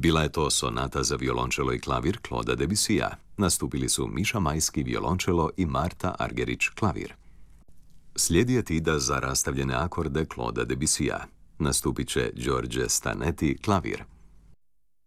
Bila je to sonata za violončelo i klavir Claudea Debussya. Nastupili su Miša Majski violončelo i Marta Argerich klavir. Slijedi etida za rastavljene akorde Claudea Debussya. Nastupit će Giorgio Stanetti klavir.